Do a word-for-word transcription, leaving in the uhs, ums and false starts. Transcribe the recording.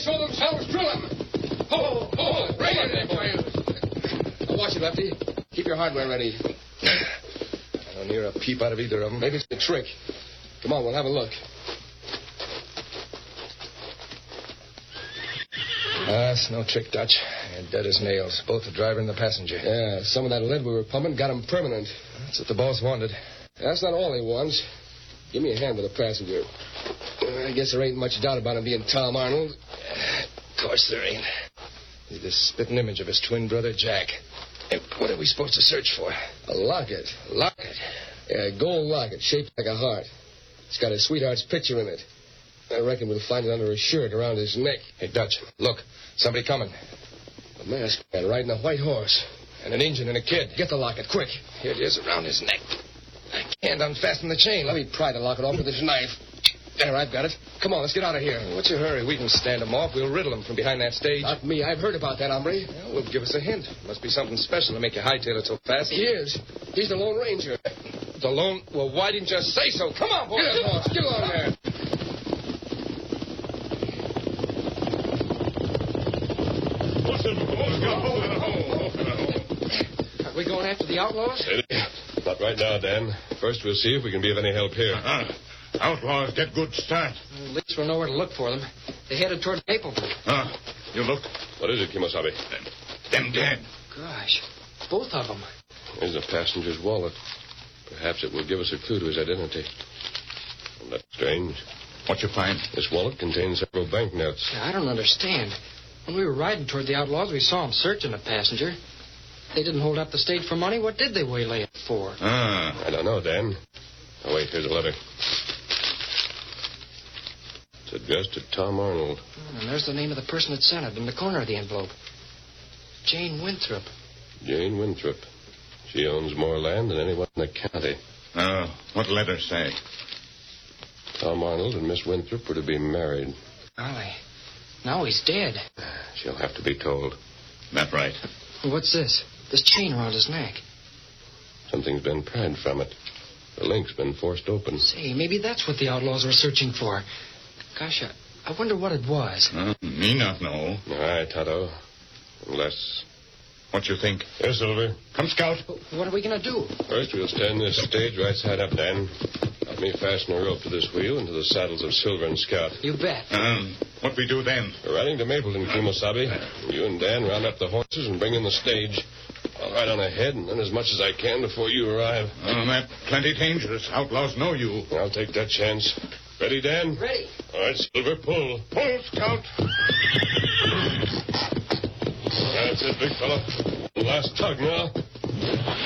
show themselves, drill them. Oh, oh, bring it in, boys. Now watch it, Lefty. Keep your hardware ready. I don't hear a peep out of either of them. Maybe it's a trick. Come on, we'll have a look. Ah, it's no trick, Dutch. They're dead as nails, both the driver and the passenger. Yeah, some of that lead we were pumping got them permanent. That's what the boss wanted. That's not all he wants. Give me a hand with the passenger. I guess there ain't much doubt about him being Tom Arnold. Of course there ain't. He's the spitting image of his twin brother, Jack. And what are we supposed to search for? A locket. A locket? Yeah, a gold locket shaped like a heart. It's got his sweetheart's picture in it. I reckon we'll find it under his shirt around his neck. Hey, Dutch, look. Somebody coming. A masked man riding a white horse. And an Injun and a kid. Get the locket, quick. Here it is around his neck. I can't unfasten the chain. Let me pry the locket off with this knife. There, I've got it. Come on, let's get out of here. What's your hurry? We can stand them off. We'll riddle them from behind that stage. Not me. I've heard about that, hombre. Well, well, give us a hint. Must be something special to make you hightail it so fast. He is. He's the Lone Ranger. The Lone... Well, why didn't you say so? Come on, boys. Get it, boss. Get along there. Are we going after the outlaws? Steady. Not right now, Dan. First, we'll see if we can be of any help here. Uh-huh. Outlaws get good start. Well, at least we'll know where to look for them. They headed toward Mapleton. Ah, you look. What is it, Kimosabe? Them dead. Gosh, both of them. There's the passenger's wallet. Perhaps it will give us a clue to his identity. Well, that's strange. What you find? This wallet contains several banknotes. Yeah, I don't understand. When we were riding toward the outlaws, we saw them searching the passenger. They didn't hold up the stage for money. What did they waylay it for? Ah. I don't know, Dan. Oh, wait, here's a letter. It's addressed to Tom Arnold. Oh, and there's the name of the person that sent it in the corner of the envelope. Jane Winthrop. Jane Winthrop. She owns more land than anyone in the county. Uh, what letter say? Tom Arnold and Miss Winthrop were to be married. Golly. Now he's dead. She'll have to be told. That right. What's this? This chain around his neck. Something's been pried from it. The link's been forced open. Say, maybe that's what the outlaws were searching for. Gosh, I, I wonder what it was. Uh, me not know. All right, Tonto. Unless... What you think? Here, Silver. Come, Scout. What are we going to do? First, we'll stand this stage right side up, Dan. Help me fasten a rope to this wheel and to the saddles of Silver and Scout. You bet. Um, what we do then? We're riding to Mapleton, Kimosabe. You and Dan round up the horses and bring in the stage. I'll ride on ahead and then as much as I can before you arrive. Oh, that plenty dangerous. Outlaws know you. I'll take that chance. Ready, Dan? Ready. All right, Silver, pull. Pull, Scout. That's it, big fella. Last tug now.